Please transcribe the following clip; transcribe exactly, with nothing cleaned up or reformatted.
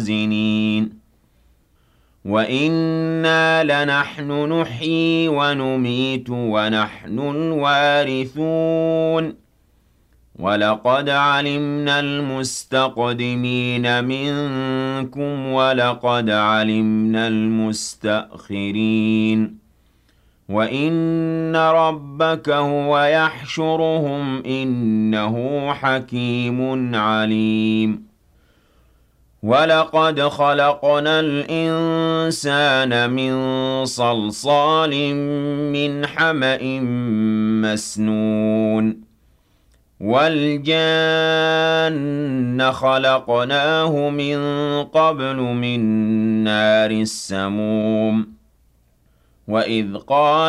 الْمُحْسِنِينَ وَإِنَّا لَنَحْنُ نُحْيِي وَنُمِيتُ وَنَحْنُ الْوَارِثُونَ وَلَقَدْ عَلِمْنَا الْمُسْتَقْدِمِينَ مِنكُمْ وَلَقَدْ عَلِمْنَا الْمُسْتَأْخِرِينَ وَإِنَّ رَبَّكَ هُوَ يَحْشُرُهُمْ إِنَّهُ حَكِيمٌ عَلِيمٌ وَلَقَدْ خَلَقْنَا الْإِنسَانَ مِن صَلْصَالٍ مِّنْ حَمَإٍ مَّسْنُونٍ وَالْجَانَّ خَلَقْنَاهُ مِن قَبْلُ مِن نَّارِ السَّمُومِ وَإِذْ قَالَ